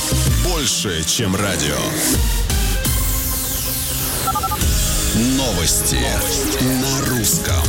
Больше, чем радио. Новости на русском.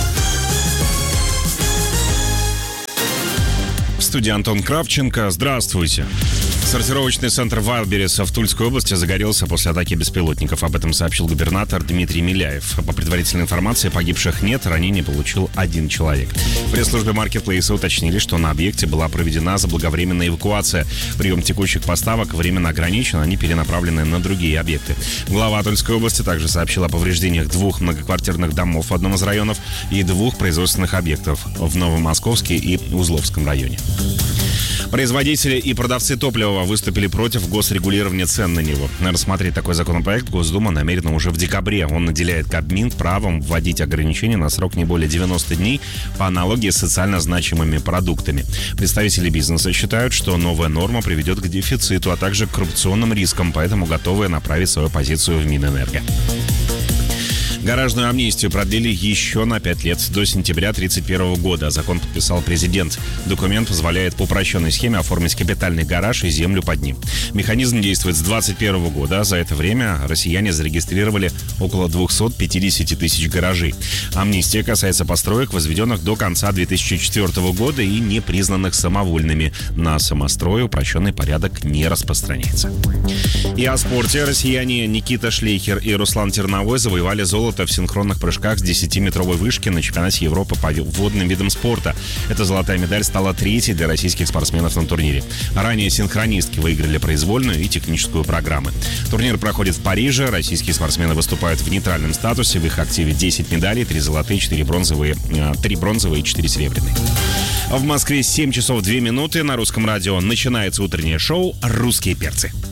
В студии Антон Кравченко. Здравствуйте. Сортировочный центр Вайлдберриса в Тульской области загорелся после атаки беспилотников. Об этом сообщил губернатор Дмитрий Миляев. По предварительной информации, погибших нет, ранения получил один человек. В пресс-службе маркетплейса уточнили, что на объекте была проведена заблаговременная эвакуация. Прием текущих поставок временно ограничен, они перенаправлены на другие объекты. Глава Тульской области также сообщил о повреждениях 2 многоквартирных домов в одном из районов и 2 производственных объектов в Новомосковске и Узловском районе. Производители и продавцы топлива выступили против госрегулирования цен на него. Рассмотреть такой законопроект Госдума намерена уже в декабре. Он наделяет Кабмин правом вводить ограничения на срок не более 90 дней по аналогии с социально значимыми продуктами. Представители бизнеса считают, что новая норма приведет к дефициту, а также к коррупционным рискам, поэтому готовы направить свою позицию в Минэнерго. Гаражную амнистию продлили еще на 5 лет, до сентября 1931 года. Закон подписал президент. Документ позволяет по упрощенной схеме оформить капитальный гараж и землю под ним. Механизм действует с 1921 года. За это время россияне зарегистрировали около 250 тысяч гаражей. Амнистия касается построек, возведенных до конца 2004 года и не признанных самовольными. На самострой упрощенный порядок не распространяется. И о спорте. Россияне Никита Шлейхер и Руслан Терновой завоевали золото в синхронных прыжках с 10-метровой вышки на чемпионате Европы по водным видам спорта. Эта золотая медаль стала 3-й для российских спортсменов на турнире. Ранее синхронистки выиграли произвольную и техническую программы. Турнир проходит в Париже. Российские спортсмены выступают в нейтральном статусе. В их активе 10 медалей, 3 золотые, 4 бронзовые, 3 бронзовые и 4 серебряные. В Москве 7 часов 2 минуты. На русском радио начинается утреннее шоу «Русские перцы».